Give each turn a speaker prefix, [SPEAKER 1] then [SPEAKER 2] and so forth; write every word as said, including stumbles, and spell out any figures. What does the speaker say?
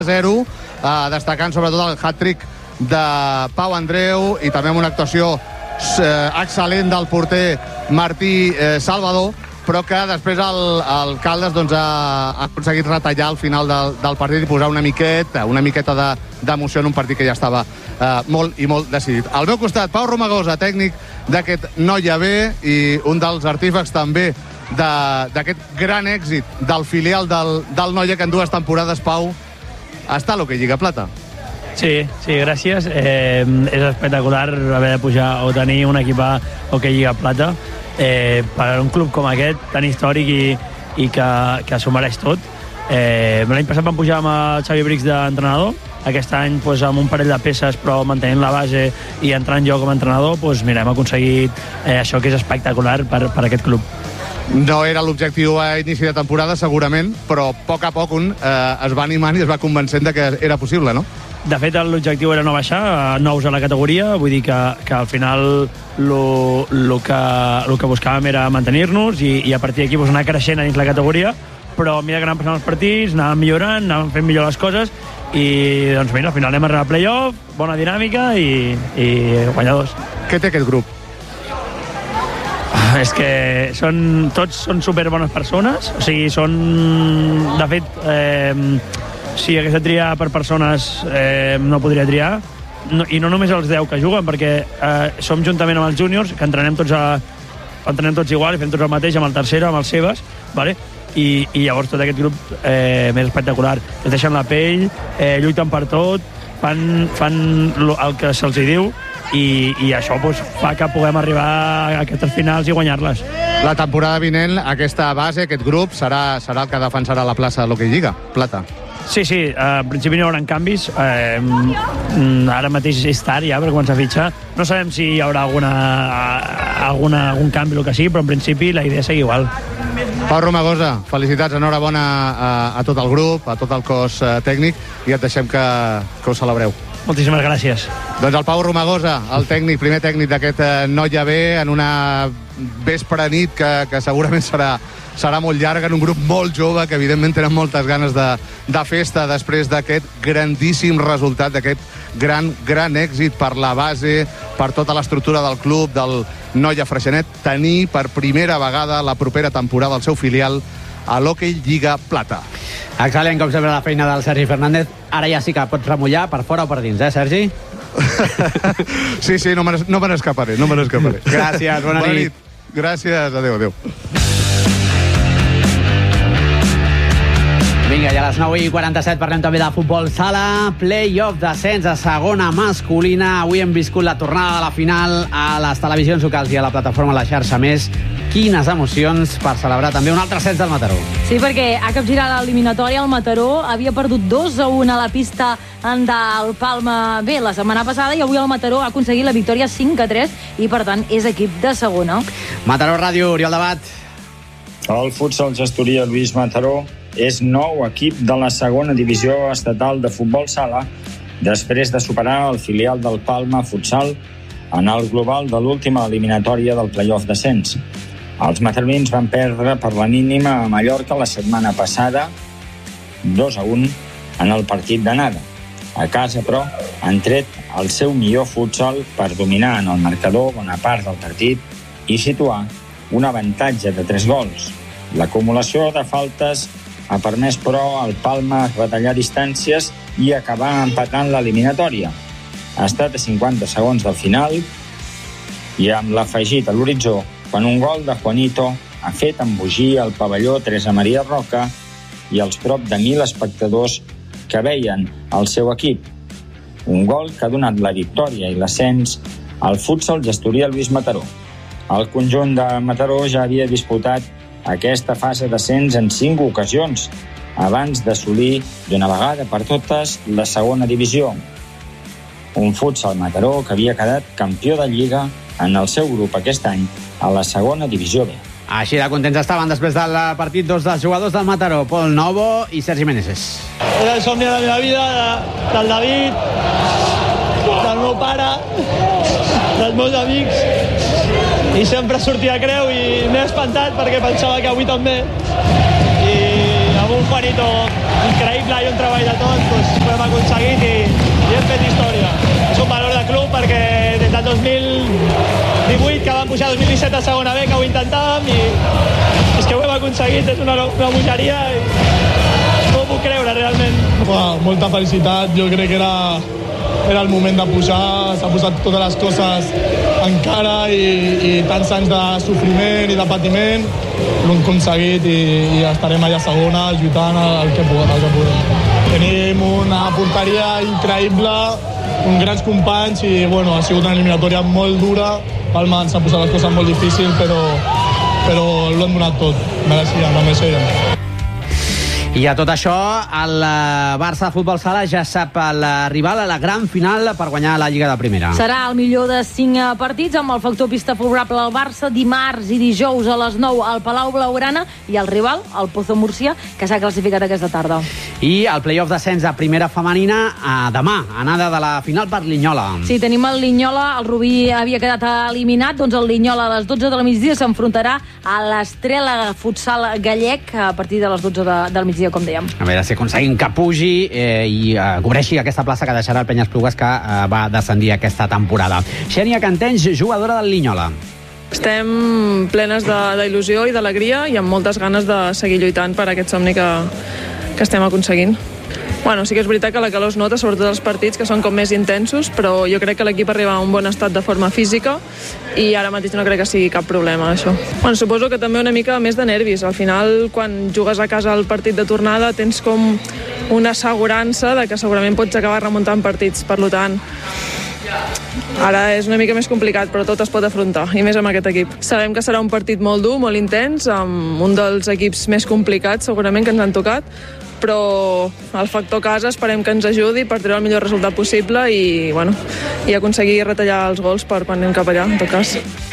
[SPEAKER 1] zero, eh, destacant sobretot el hat-trick de Pau Andreu i també amb una actuació eh, excel·lent del porter Martí eh, Salvador, però que després el, el Caldes doncs, ha, ha aconseguit retallar al final del, del partit i posar una miqueta, una miqueta de, d'emoció en un partit que ja estava eh, molt i molt decidit. Al meu costat, Pau Romagosa, tècnic d'aquest Noia B i un dels artífecs també d'aquest gran èxit del filial del, del Noia, que en dues temporades, Pau, està a l'Hockey Lliga Plata.
[SPEAKER 2] Sí, sí, gràcies. Eh, és espectacular haver de pujar o tenir un equip a Hockey Lliga Plata. Eh, per un club com aquest, tan històric i, i que, que s'ho mereix tot. Eh, l'any passat vam pujar amb el Xavi Brix d'entrenador, aquest any pues, amb un parell de peces però mantenint la base i entrant jo com a entrenador, pues, mira, hem aconseguit eh, això que és espectacular per, per aquest club.
[SPEAKER 1] No era l'objectiu a inici de temporada, segurament, però a poc a poc un eh, es va animant i es va convencent de que era possible, no?
[SPEAKER 2] De fet, l'objectiu era no baixar, nous a la categoria, vull dir que, que al final el que, lo que buscàvem era mantenir-nos i, i a partir d'aquí pues, anar creixent a dins la categoria, però a mesura que anàvem passant els partits, anàvem millorant, anàvem fent millor les coses i doncs mira, al final hem arribat a playoff, bona dinàmica i, i guanyadors.
[SPEAKER 1] Què té aquest grup?
[SPEAKER 2] És que són, tots són superbones persones, o sigui, són, de fet, eh, si hagués de triar per persones, eh, no podria triar, no, i no només els deu que juguen, perquè eh, som juntament amb els júniors, que entrenem tots, a, entrenem tots igual i fem tots el mateix, amb el tercero, amb els Sebas, vale? I, i llavors tot aquest grup eh, més espectacular. Es deixen la pell, eh, lluiten per tot, fan, fan el que se'ls hi diu, i, i això pues, fa que puguem arribar a aquestes finals i guanyar-les.
[SPEAKER 1] La temporada vinent, aquesta base, aquest grup, serà, serà el que defensarà la plaça de l'Hockey Lliga Plata.
[SPEAKER 2] Sí, sí, en principi no hi haurà canvis. Eh, ara mateix és tard ja per començar a fitxar. No sabem si hi haurà alguna, alguna, algun canvi o el que sigui, però en principi la idea és seguir igual.
[SPEAKER 1] Pau Romagosa, felicitats, enhorabona a, a tot el grup, a tot el cos eh, tècnic, i et deixem que, que ho celebreu.
[SPEAKER 2] Moltíssimes gràcies.
[SPEAKER 1] Doncs el Pau Romagosa, el tècnic, primer tècnic d'aquest eh, Noia B, en una vespre nit que, que segurament serà, serà molt llarga, en un grup molt jove que evidentment tenen moltes ganes de, de festa després d'aquest grandíssim resultat, d'aquest gran, gran èxit per la base, per tota l'estructura del club, del Noia Freixenet, tenir per primera vegada la propera temporada el seu filial a l'Hockey Lliga Plata.
[SPEAKER 3] Excel·lent, com sempre, la feina del Sergi Fernández. Ara ja sí que pots remullar per fora o per dins, eh, Sergi?
[SPEAKER 1] Sí, sí, no me, no me n'escaparé, no me n'escaparé.
[SPEAKER 3] Gràcies, bona, bona nit. nit.
[SPEAKER 1] Gràcies, adéu, adéu.
[SPEAKER 3] Vinga, ja a les nou i quaranta-set parlem també de futbol sala. Play-off descens a segona masculina. Avui hem viscut la tornada de la final a les televisions locals i a la plataforma La Xarxa Més. Quines emocions per celebrar també un altre ascens del Mataró.
[SPEAKER 4] Sí, perquè ha capgirat l'eliminatòria. El Mataró havia perdut dos a un a la pista del Palma B la setmana passada i avui el Mataró ha aconseguit la victòria cinc a tres i, per tant, és equip de segona.
[SPEAKER 3] Mataró Ràdio, Oriol Debat.
[SPEAKER 5] El futsal Gestoria Lluís Mataró és nou equip de la segona divisió estatal de futbol sala després de superar el filial del Palma Futsal en el global de l'última eliminatòria del play-off descens. Els matarolins van perdre per la mínima a Mallorca la setmana passada dos a un en el partit d'anada. A casa, però, han tret el seu millor futsal per dominar en el marcador bona part del partit i situar un avantatge de tres gols. L'acumulació de faltes ha permès, però, al Palma retallar distàncies i acabar empatant l'eliminatòria. Ha estat a cinquanta segons del final i amb l'afegit a l'horitzó quan un gol de Juanito ha fet embogir el pavelló Teresa Maria Roca i els prop de mil espectadors que veien el seu equip. Un gol que ha donat la victòria i l'ascens al futsal Gestoria Lluís Mataró. El conjunt de Mataró ja havia disputat aquesta fase d'ascens en cinc ocasions abans d'assolir d'una vegada per totes la segona divisió. Un futsal Mataró que havia quedat campió de Lliga en el seu grup aquest any a la segona divisió B.
[SPEAKER 3] Així de contents estaven després del partit dos dels jugadors del Mataró, Pol Novo i Sergi Meneses.
[SPEAKER 6] Era el somni de la meva vida, de, del David, del meu pare, dels meus amics, i sempre sortia a creu i m'he espantat perquè pensava que avui també, i amb un Juanito increïble i un treball de tots, doncs, ho hem aconseguit i, i hem fet història. És un valor de club perquè des del dos mil divuit, que vam pujar dos mil disset a segona B, que ho intentàvem, i és que ho hem aconseguit, és una, una bogeria i no ho puc creure realment.
[SPEAKER 7] Uau, molta felicitat, jo crec que era, era el moment de pujar, s'ha posat totes les coses encara i, i tants anys de sofriment i de patiment, l'hem aconseguit i, i estarem allà a segona lluitant el que, el que podem. Tenim una porteria increïble, uns grans companys i bueno, ha sigut una eliminatòria molt dura. Palma ens ha posat les coses molt difícils, però, però l'ho hem donat tot. Mereixíem, no mereixíem.
[SPEAKER 3] I a tot això, el Barça de Futbol Sala ja sap el rival a la gran final per guanyar la Lliga de Primera.
[SPEAKER 4] Serà el millor de cinc partits amb el factor pista favorable al Barça dimarts i dijous a les nou al Palau Blaugrana i el rival, el Pozo Murcia, que s'ha classificat aquesta tarda.
[SPEAKER 3] I el play-off d'ascens de primera femenina a demà, anada de la final per Linyola.
[SPEAKER 4] Sí, tenim el Linyola, el Rubí havia quedat eliminat, doncs el Linyola a les dotze del migdia s'enfrontarà a l'Estrela Futsal Gallec a partir de les dotze de, del migdia, com dèiem.
[SPEAKER 3] A veure si aconseguim que pugi eh, i eh, cobreixi aquesta plaça que deixarà el Penyes-Plugues, que eh, va descendir aquesta temporada. Xènia Cantenys, jugadora del Linyola.
[SPEAKER 8] Estem plenes d'il·lusió i d'alegria i amb moltes ganes de seguir lluitant per aquest somni que, que estem aconseguint. Bueno, sí que és veritat que la calor es nota, sobretot els partits, que són com més intensos, però jo crec que l'equip arriba a un bon estat de forma física i ara mateix no crec que sigui cap problema, això. Bueno, suposo que també una mica més de nervis. Al final, quan jugues a casa el partit de tornada, tens com una assegurança de que segurament pots acabar remuntant partits. Per tant, ara és una mica més complicat, però tot es pot afrontar, i més amb aquest equip. Sabem que serà un partit molt dur, molt intens, amb un dels equips més complicats, segurament, que ens han tocat, però el factor casa esperem que ens ajudi per treure el millor resultat possible i, bueno, i aconseguir retallar els gols per quan anem cap allà, en tot cas.